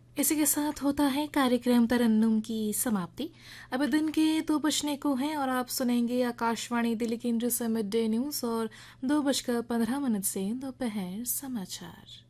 इसी के साथ होता है कार्यक्रम तरन्नुम की समाप्ति। अब दिन के 2 बजने को हैं और आप सुनेंगे आकाशवाणी दिल्ली केंद्र से मिड डे न्यूज़ और 2:15 से दोपहर समाचार।